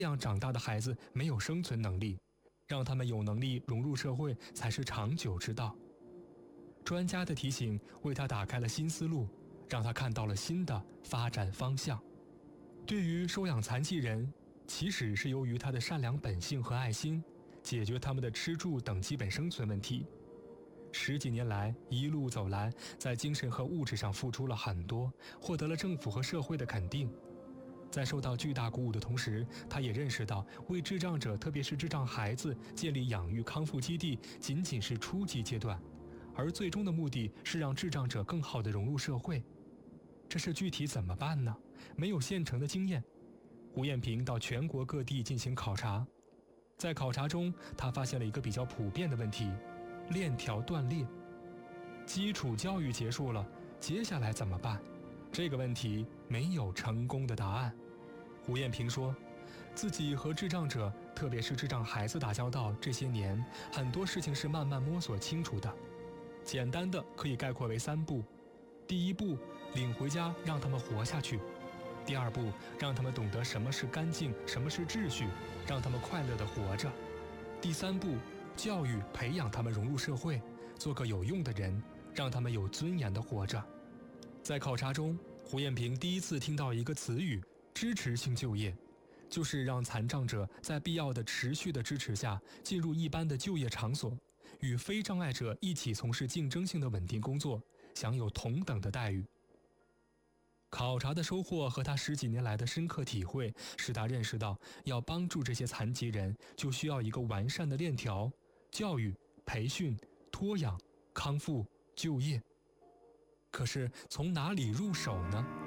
这样长大的孩子没有生存能力，让他们有能力融入社会才是长久之道。专家的提醒为他打开了新思路，让他看到了新的发展方向。对于收养残疾人，起始是由于他的善良本性和爱心，解决他们的吃住等基本生存问题。10几年来，一路走来，在精神和物质上付出了很多，获得了政府和社会的肯定。在受到巨大鼓舞的同时，他也认识到，为智障者，特别是智障孩子建立养育康复基地，仅仅是初级阶段，而最终的目的是让智障者更好地融入社会。这是具体怎么办呢？没有现成的经验。胡艳萍到全国各地进行考察，在考察中，他发现了一个比较普遍的问题：链条断裂。基础教育结束了，接下来怎么办？这个问题没有成功的答案。胡艳萍说，自己和智障者，特别是智障孩子打交道这些年，很多事情是慢慢摸索清楚的。简单的可以概括为3步：第1步，领回家让他们活下去；第2步，让他们懂得什么是干净，什么是秩序，让他们快乐地活着；第3步，教育培养他们融入社会，做个有用的人，让他们有尊严地活着。在考察中，胡艳萍第一次听到一个词语：支持性就业，就是让残障者在必要的持续的支持下，进入一般的就业场所，与非障碍者一起从事竞争性的稳定工作，享有同等的待遇。考察的收获和他10几年来的深刻体会，使他认识到，要帮助这些残疾人，就需要一个完善的链条：教育、培训、托养、康复、就业。可是从哪里入手呢？